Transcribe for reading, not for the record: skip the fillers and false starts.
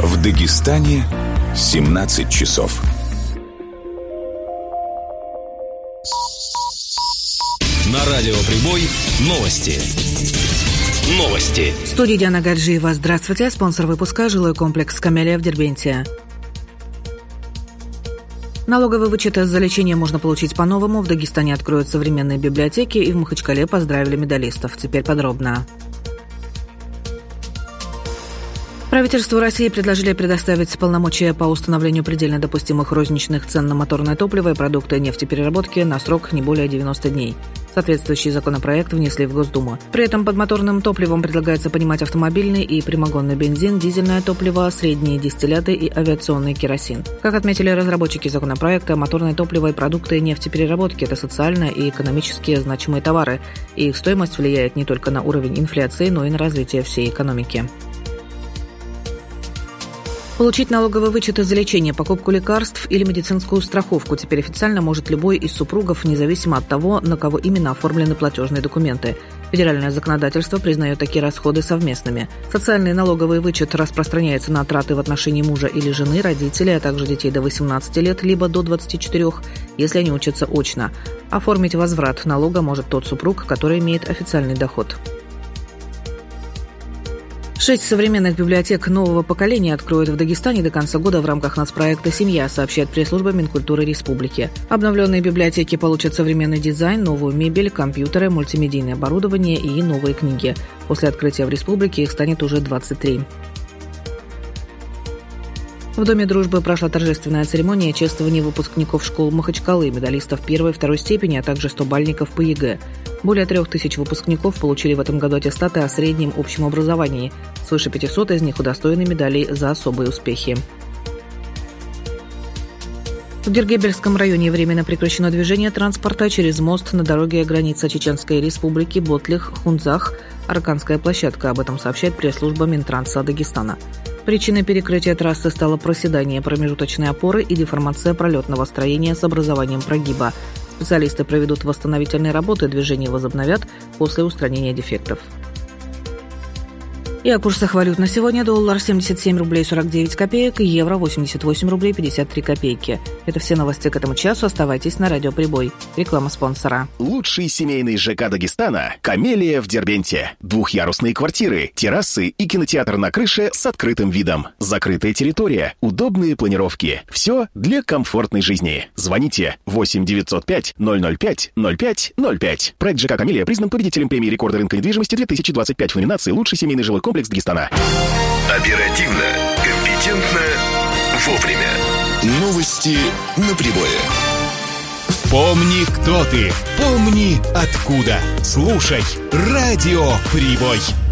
В Дагестане 17 часов. На радио «Прибой» новости. В студии Диана Гаджиева. Здравствуйте. Спонсор выпуска — жилой комплекс «Камелия» в Дербенте. Налоговый вычет за лечение можно получить по-новому. В Дагестане откроют современные библиотеки, и в Махачкале поздравили медалистов. Теперь подробно. Правительству России предложили предоставить полномочия по установлению предельно допустимых розничных цен на моторное топливо и продукты нефтепереработки на срок не более 90 дней. Соответствующий законопроект внесли в Госдуму. При этом под моторным топливом предлагается понимать автомобильный и прямогонный бензин, дизельное топливо, средние дистилляты и авиационный керосин. Как отметили разработчики законопроекта, моторное топливо и продукты нефтепереработки – это социально и экономически значимые товары, и их стоимость влияет не только на уровень инфляции, но и на развитие всей экономики. Получить налоговый вычет за лечение, покупку лекарств или медицинскую страховку теперь официально может любой из супругов, независимо от того, на кого именно оформлены платежные документы. Федеральное законодательство признает такие расходы совместными. Социальный налоговый вычет распространяется на траты в отношении мужа или жены, родителей, а также детей до 18 лет, либо до 24, если они учатся очно. Оформить возврат налога может тот супруг, который имеет официальный доход. 6 современных библиотек нового поколения откроют в Дагестане до конца года в рамках нацпроекта «Семья», сообщает пресс-служба Минкультуры Республики. Обновленные библиотеки получат современный дизайн, новую мебель, компьютеры, мультимедийное оборудование и новые книги. После открытия в республике их станет уже 23. В Доме дружбы прошла торжественная церемония чествования выпускников школ Махачкалы, медалистов первой и второй степени, а также 100-бальников по ЕГЭ. Более 3000 выпускников получили в этом году аттестаты о среднем общем образовании. Свыше 500 из них удостоены медалей за особые успехи. В Дергебельском районе временно прекращено движение транспорта через мост на дороге границы Чеченской Республики Ботлих-Хунзах, Арканская площадка. Об этом сообщает пресс-служба Минтранса Дагестана. Причиной перекрытия трассы стало проседание промежуточной опоры и деформация пролетного строения с образованием прогиба. Специалисты проведут восстановительные работы, движение возобновят после устранения дефектов. И о курсах валют на сегодня: доллар 77 рублей 49 копеек, евро 88 рублей 53 копейки. Это все новости к этому часу. Оставайтесь на радио «Прибой». Реклама спонсора. Лучший семейный ЖК Дагестана – «Камелия» в Дербенте. Двухъярусные квартиры, террасы и кинотеатр на крыше с открытым видом. Закрытая территория, удобные планировки. Все для комфортной жизни. Звоните 8 905 005 05 05. Проект ЖК «Камелия» признан победителем премии рекорда рынка недвижимости 2025 в номинации «Лучший семейный жилой комплекс Дагестана». Оперативно, компетентно, вовремя. Новости на Прибое. Помни, кто ты. Помни, откуда. Слушай радио «Прибой».